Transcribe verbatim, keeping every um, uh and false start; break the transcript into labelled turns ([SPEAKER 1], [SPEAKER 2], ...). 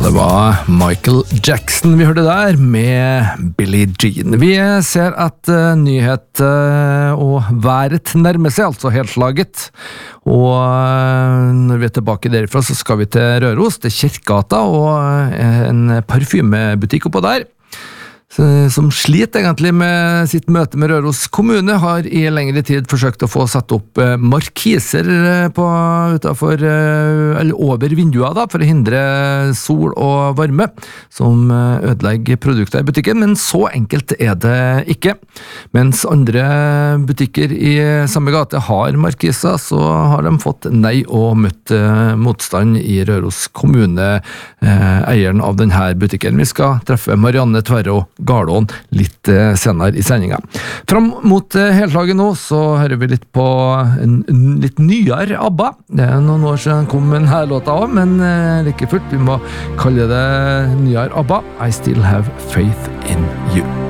[SPEAKER 1] det var Michael Jackson vi hørte der med Billie Jean. Vi ser at uh, nyhet uh, og været nærmer seg, altså helslaget. Og uh, når vi er tilbake derifra, så skal vi til Røros, til Kirkegata, og uh, en parfymebutikk oppå der. Som sliter egentlig med sitt møte med Røros kommune, har i lengre tid forsøkt å få satt opp markiser på, utenfor, eller over vinduer da, for å hindre sol og varme, som ødelegger produkter i butikken, men så enkelt er det ikke. Mens andre butikker i samme gate har markiser, så har de fått nei og møtt motstand i Røros kommune, eieren av denne butikken. Vi skal treffe Marianne Tverro Garlån litt senere i sendingen. Fram mot helslaget nå så hører vi litt på en, en litt nyere ABBA. Det er noen år siden kom denne låta også, men like fullt, vi må kalle det nyere ABBA. I Still Have Faith in You.